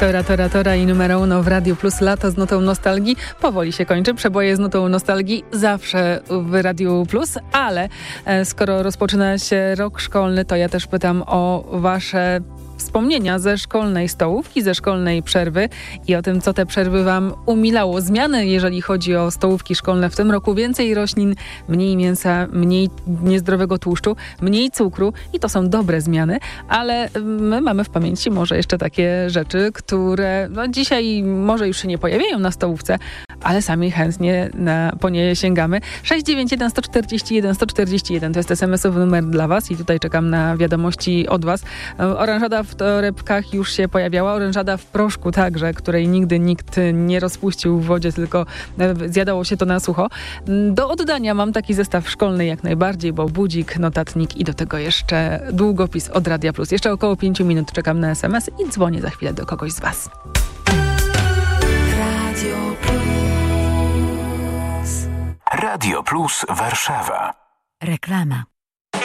Tora i numero uno w Radiu Plus. Lato z nutą nostalgii powoli się kończy. Przeboje z nutą nostalgii zawsze w Radiu Plus, ale skoro rozpoczyna się rok szkolny, to ja też pytam o wasze wspomnienia ze szkolnej stołówki, ze szkolnej przerwy i o tym, co te przerwy wam umilało. Zmiany, jeżeli chodzi o stołówki szkolne w tym roku. Więcej roślin, mniej mięsa, mniej niezdrowego tłuszczu, mniej cukru i to są dobre zmiany, ale my mamy w pamięci może jeszcze takie rzeczy, które dzisiaj może już się nie pojawiają na stołówce, ale sami chętnie po nie sięgamy. 691 141 141 to jest SMS-owy numer dla was i tutaj czekam na wiadomości od was. Oranżada w torebkach już się pojawiała, oranżada w proszku także, której nigdy nikt nie rozpuścił w wodzie, tylko zjadało się to na sucho. Do oddania mam taki zestaw szkolny jak najbardziej, bo budzik, notatnik i do tego jeszcze długopis od Radia Plus. Jeszcze około 5 minut czekam na SMS i dzwonię za chwilę do kogoś z was. Radio Plus Warszawa. Reklama.